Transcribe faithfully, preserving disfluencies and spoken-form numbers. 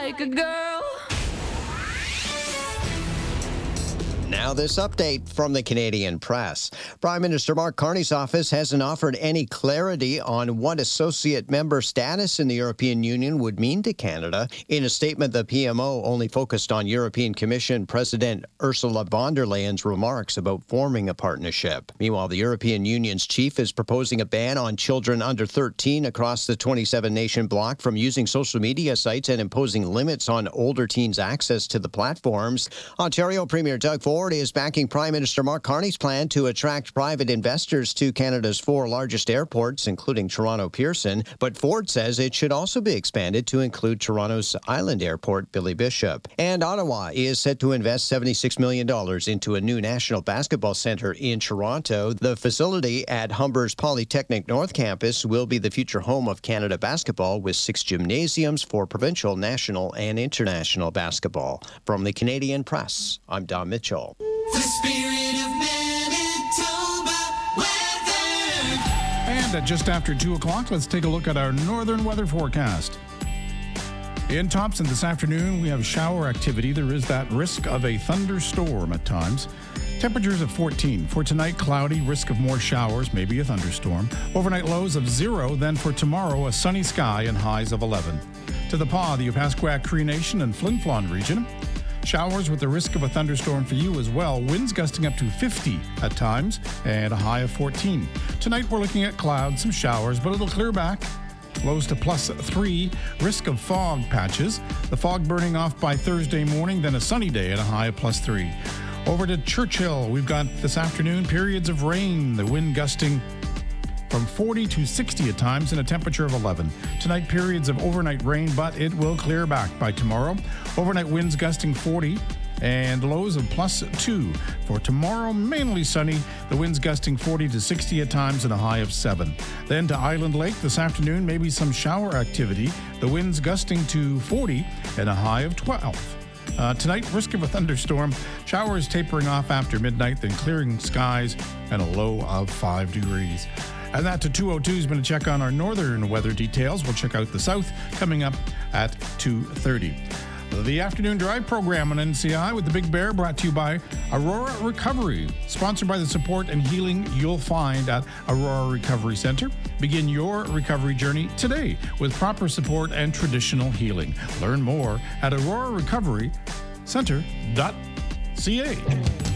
like a girl. Now this update from the Canadian Press. Prime Minister Mark Carney's office hasn't offered any clarity on what associate member status in the European Union would mean to Canada. In a statement, the P M O only focused on European Commission President Ursula von der Leyen's remarks about forming a partnership. Meanwhile, the European Union's chief is proposing a ban on children under thirteen across the twenty-seven nation bloc from using social media sites and imposing limits on older teens' access to the platforms. Ontario Premier Doug Ford is backing Prime Minister Mark Carney's plan to attract private investors to Canada's four largest airports, including Toronto Pearson. But Ford says it should also be expanded to include Toronto's Island Airport, Billy Bishop. And Ottawa is set to invest seventy-six million dollars into a new national basketball centre in Toronto. The facility at Humber's Polytechnic North Campus will be the future home of Canada basketball, with six gymnasiums for provincial, national, and international basketball. From the Canadian Press, I'm Don Mitchell. The spirit of Manitoba weather. And at just after two o'clock, let's take a look at our northern weather forecast. In Thompson this afternoon, we have shower activity. There is that risk of a thunderstorm at times. Temperatures of fourteen. For tonight, cloudy, risk of more showers, maybe a thunderstorm. Overnight lows of zero. Then for tomorrow, a sunny sky and highs of eleven. To the Pas, the Opaskwack Cree Nation and Flin Flon region. Showers with the risk of a thunderstorm for you as well. Winds gusting up to fifty at times and a high of fourteen. Tonight we're looking at clouds, some showers, but it'll clear back. Lows to plus three. Risk of fog patches. The fog burning off by Thursday morning, then a sunny day and a high of plus three. Over to Churchill, we've got this afternoon periods of rain. The wind gusting from forty to sixty at times and a temperature of eleven. Tonight, periods of overnight rain, but it will clear back by tomorrow. Overnight winds gusting forty and lows of plus two. For tomorrow, mainly sunny. The winds gusting forty to sixty at times and a high of seven. Then to Island Lake this afternoon, maybe some shower activity. The winds gusting to forty and a high of twelve. Uh, tonight, risk of a thunderstorm. Showers tapering off after midnight, then clearing skies and a low of five degrees. And that to two oh two is going to check on our northern weather details. We'll check out the south coming up at two thirty. The afternoon drive program on N C I with the Big Bear, brought to you by Aurora Recovery, sponsored by the support and healing you'll find at Aurora Recovery Center. Begin your recovery journey today with proper support and traditional healing. Learn more at aurora recovery center dot c a.